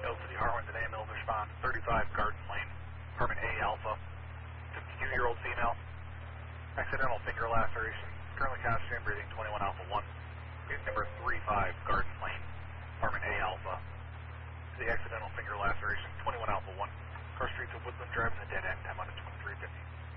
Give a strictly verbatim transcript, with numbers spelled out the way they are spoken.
Mill City, Harwin, today, Mills response, thirty-five Garden Lane, apartment A Alpha, fifty-two-year-old female, accidental finger laceration, currently constant breathing, twenty-one Alpha one. Case number thirty-five Garden Lane, apartment A Alpha, the accidental finger laceration, twenty-one Alpha one. Car streets of Woodland Drive in the dead end, time on twenty-three fifty.